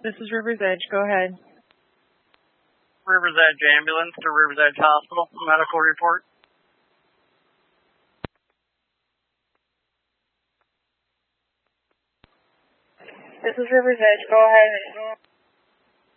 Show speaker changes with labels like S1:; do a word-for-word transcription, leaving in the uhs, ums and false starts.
S1: This is River's Edge. Go ahead.
S2: River's Edge ambulance to River's Edge Hospital. Medical report.
S1: This is River's Edge. Go ahead.